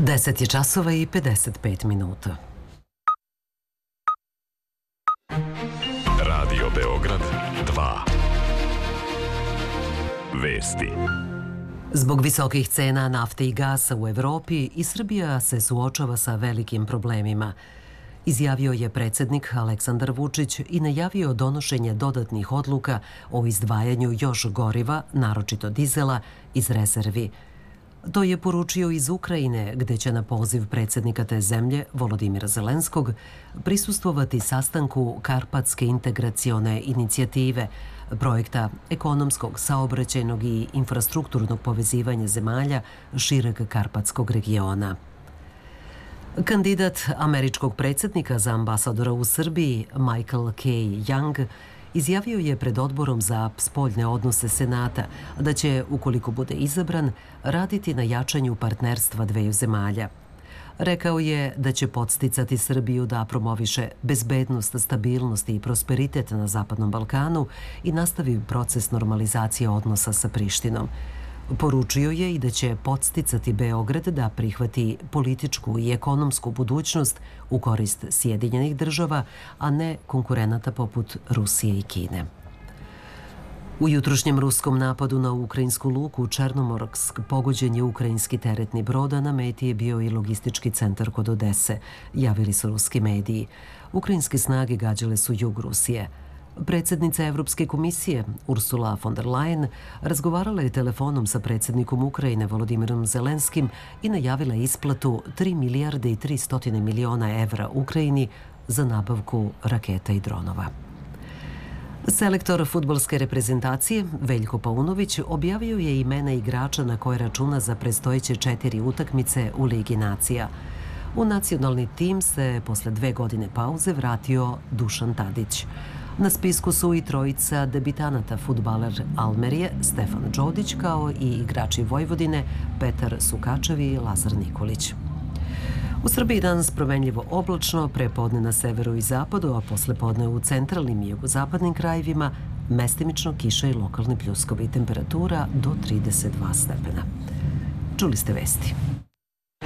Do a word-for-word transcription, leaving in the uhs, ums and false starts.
deset je časova i pedeset pet minuta. Radio Beograd dva. Vesti. Zbog visokih cena nafte i gasa u Evropi i Srbija se suočava sa velikim problemima. Izjavio je predsjednik Aleksandar Vučić i najavio donošenje dodatnih odluka o izdvajanju još goriva, naročito dizela, iz rezervi. To je poručio iz Ukrajine, gde će na poziv predsjednika te zemlje, Volodimira Zelenskog, prisustvovati sastanku Karpatske integracione inicijative, projekta ekonomskog, saobraćajnog i infrastrukturnog povezivanja zemalja šireg Karpatskog regiona. Kandidat američkog predsjednika za ambasadora u Srbiji, Michael K. Young, izjavio je pred odborom za spoljne odnose Senata da će, ukoliko bude izabran, raditi na jačanju partnerstva dveju zemalja. Rekao je da će podsticati Srbiju da promoviše bezbednost, stabilnost i prosperitet na Zapadnom Balkanu i nastavi proces normalizacije odnosa sa Prištinom. Poručio je i da će podsticati Beograd da prihvati političku i ekonomsku budućnost u korist Sjedinjenih država, a ne konkurenata poput Rusije i Kine. U jutrošnjem ruskom napadu na ukrajinsku luku Černomorsk pogođen je ukrajinski teretni brod, a na meti je bio i logistički centar kod Odese, javili su ruski mediji. Ukrajinske snage gađale su jug Rusije. Predsjednica Evropske komisije Ursula von der Leyen razgovarala je telefonom sa predsjednikom Ukrajine Volodimirom Zelenskim i najavila isplatu tri milijarde i tristo miliona evra Ukrajini za nabavku raketa i dronova. Selektor fudbalske reprezentacije Veljko Paunović objavio je imena igrača na koje računa za predstojeće četiri utakmice u Ligi nacija. U nacionalni tim se posle dve godine pauze vratio Dušan Tadić. Na spisku su i trojica debitanata fudbaler Almerije, Stefan Đodić, kao i igrači Vojvodine Petar Sukačev i Lazar Nikolić. U Srbiji danas promenljivo oblačno, prepodne na severu i zapadu, a posle podne u centralnim i jugozapadnim krajevima mestimično kiša i lokalni pljuskovi, temperatura do trideset dva stepena. Čuli ste vesti.